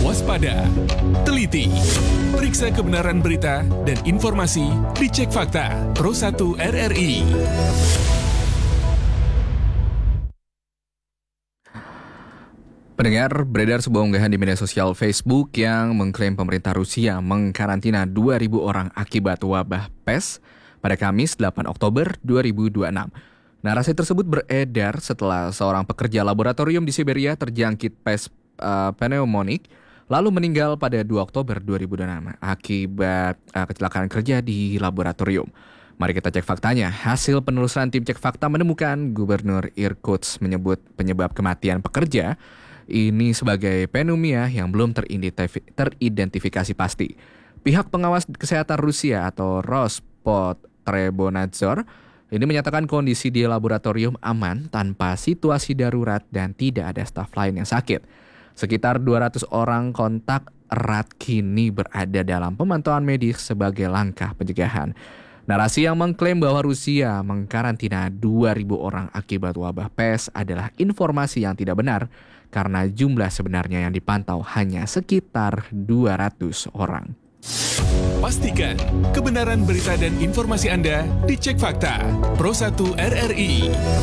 waspada, teliti, periksa kebenaran berita dan informasi dicek fakta Pro 1 RRI. Pendengar, beredar sebuah unggahan di media sosial Facebook yang mengklaim pemerintah Rusia mengkarantina 2.000 orang akibat wabah PES pada Kamis 8 Oktober 2026. Narasi tersebut beredar setelah seorang pekerja laboratorium di Siberia terjangkit PES pneumonik lalu meninggal pada 2 Oktober 2026 akibat kecelakaan kerja di laboratorium. Mari kita cek faktanya. Hasil penelusuran tim cek fakta menemukan Gubernur Irkutsk menyebut penyebab kematian pekerja ini sebagai pneumonia yang belum teridentifikasi pasti. Pihak pengawas kesehatan Rusia atau Rospotrebonadzor ini menyatakan kondisi di laboratorium aman tanpa situasi darurat dan tidak ada staf lain yang sakit. Sekitar 200 orang kontak erat kini berada dalam pemantauan medis sebagai langkah pencegahan. Narasi yang mengklaim bahwa Rusia mengkarantina 2.000 orang akibat wabah PES adalah informasi yang tidak benar karena jumlah sebenarnya yang dipantau hanya sekitar 200 orang. Pastikan kebenaran berita dan informasi Anda dicek fakta Pro 1 RRI.